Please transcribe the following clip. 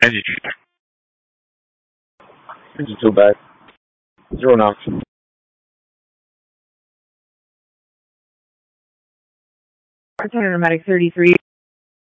Engine. Engine too bad. 0 knots. Medic 33.